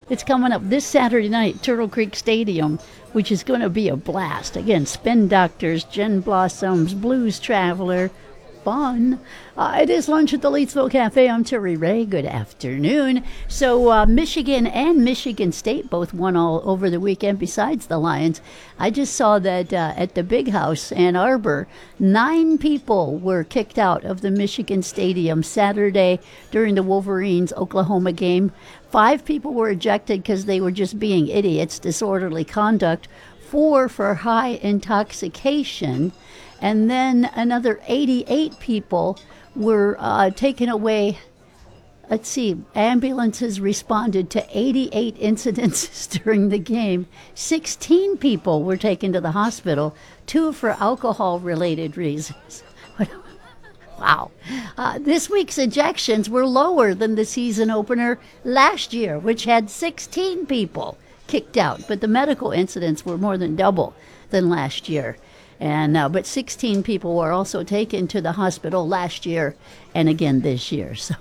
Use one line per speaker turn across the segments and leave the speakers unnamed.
It's coming up this Saturday night, Turtle Creek Stadium, which is going to be a blast. Again, Spin Doctors, Gin Blossoms, Blues Traveler. Fun. It is lunch at the Leetsville Cafe. I'm Terry Ray. Good afternoon. So Michigan and Michigan State both won all over the weekend besides the Lions. I just saw that at the Big House, Ann Arbor, 9 people were kicked out of the Michigan Stadium Saturday during the Wolverines-Oklahoma game. 5 people were ejected because they were just being idiots, disorderly conduct. 4 for high intoxication. And then another 88 people were taken away. Let's see, ambulances responded to 88 incidences during the game. 16 people were taken to the hospital, 2 for alcohol-related reasons. Wow. This week's ejections were lower than the season opener last year, which had 16 people kicked out. But the medical incidents were more than double than last year. And but 16 people were also taken to the hospital last year and again this year. So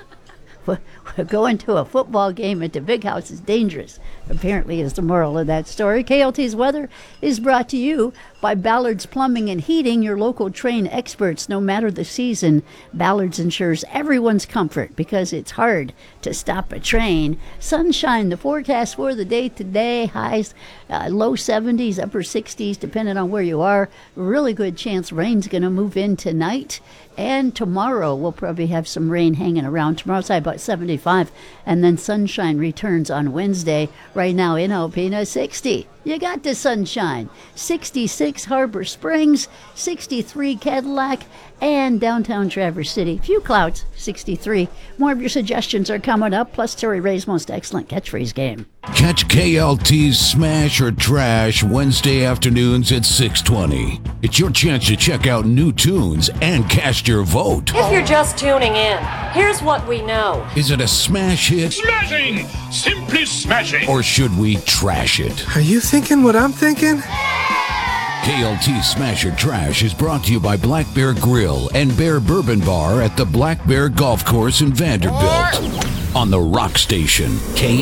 going to a football game at the Big House is dangerous, apparently, is the moral of that story. KLT's weather is brought to you by Ballard's Plumbing and Heating, your local trained experts. No matter the season, Ballard's ensures everyone's comfort because it's hard to stop a train. Sunshine, the forecast for the day today, highs low 70s, upper 60s, depending on where you are. Really good chance rain's going to move in tonight. And tomorrow, we'll probably have some rain hanging around. Tomorrow's high about 75, and then sunshine returns on Wednesday. Right now in Alpena, 60. You got the sunshine. 66 Harbor Springs, 63 Cadillac, and downtown Traverse City. Few clouds, 63. More of your suggestions are coming up, plus Terry Ray's most excellent catchphrase game.
Catch KLT's Smash or Trash Wednesday afternoons at 6:20. It's your chance to check out new tunes and cast your vote.
If you're just tuning in, here's what we know.
Is it a smash hit?
Smashing! Simply smashing!
Or should we trash it?
Are you thinking what I'm thinking?
KLT Smash or Trash is brought to you by Black Bear Grill and Bear Bourbon Bar at the Black Bear Golf Course in Vanderbilt. On the Rock Station,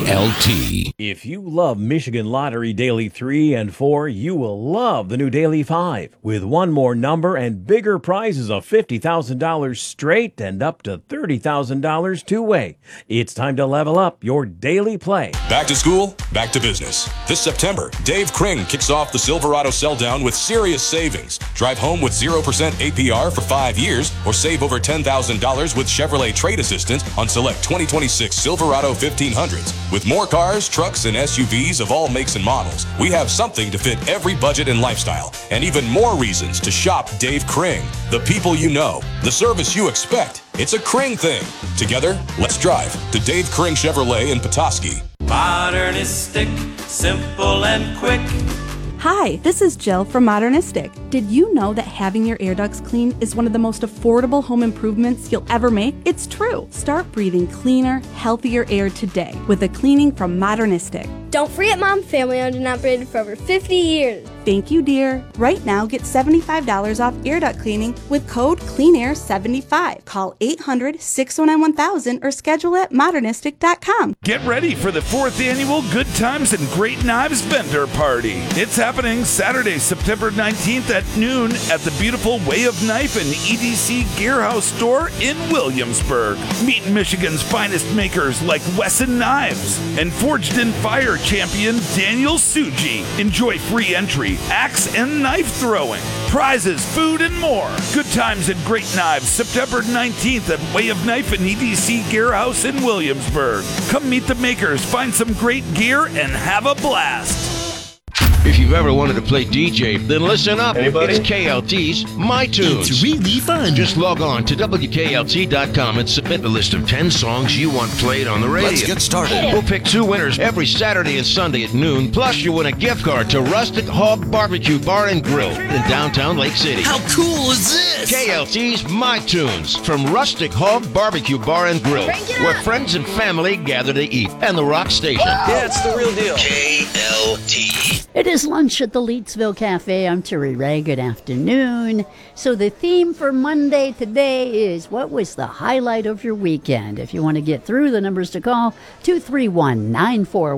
KLT.
If you love Michigan Lottery Daily 3 and 4, you will love the new Daily 5 with one more number and bigger prizes of $50,000 straight and up to $30,000 two-way. It's time to level up your daily play.
Back to school, back to business. This September, Dave Kring kicks off the Silverado Sell-Down with serious savings. Drive home with 0% APR for 5 years or save over $10,000 with Chevrolet Trade Assistance on select 2026 Silverado 1500s. With more cars, trucks, and SUVs of all makes and models, we have something to fit every budget and lifestyle, and even more reasons to shop Dave Kring. The people you know, the service you expect. It's a Kring thing. Together, let's drive to Dave Kring Chevrolet in Petoskey.
Modernistic, simple and quick.
Hi, this is Jill from Modernistic. Did you know that having your air ducts cleaned is one of the most affordable home improvements you'll ever make? It's true. Start breathing cleaner, healthier air today with a cleaning from Modernistic.
Don't forget Mom, family owned and operated for over 50 years.
Thank you, dear. Right now, get $75 off air duct cleaning with code CleanAir75. Call 800-609-1000 or schedule at modernistic.com.
Get ready for the 4th annual Good Times and Great Knives Vendor Party. It's happening Saturday, September 19th at noon at the beautiful Way of Knife and EDC Gearhouse store in Williamsburg. Meet Michigan's finest makers like Wesson Knives and Forged in Fire champion Daniel Suji. Enjoy free entry, axe and knife throwing, prizes, food, and more. Good Times and Great Knives, September 19th at Way of Knife and EDC Gearhouse in Williamsburg. Come meet the makers, find some great gear, and have a blast.
If you've ever wanted to play DJ, then listen up.
Anybody?
It's KLT's My Tunes.
It's really fun.
Just log on to WKLT.com and submit a list of 10 songs you want played on the radio.
Let's get started.
We'll pick 2 winners every Saturday and Sunday at noon. Plus, you win a gift card to Rustic Hog Barbecue Bar and Grill in downtown Lake City.
How cool is this?
KLT's My Tunes from Rustic Hog Barbecue Bar and Grill, where friends and family gather to eat. And the Rock Station.
Yeah, it's the real deal.
KLT.
It is lunch at the Leetsville Cafe. I'm Terry Ray. Good afternoon. So the theme for Monday today is what was the highlight of your weekend? If you want to get through, the numbers to call 231-94